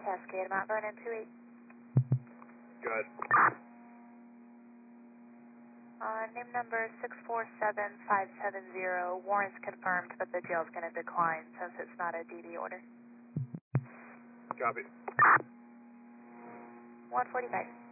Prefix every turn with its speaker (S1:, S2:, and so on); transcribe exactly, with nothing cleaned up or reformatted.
S1: Cascade, Mount Vernon two eight.
S2: Go ahead.
S1: Uh, name number six four seven five seven zero. Warrant's confirmed, but the jail's going to decline since it's not a D D order.
S2: Copy.
S1: one forty-five.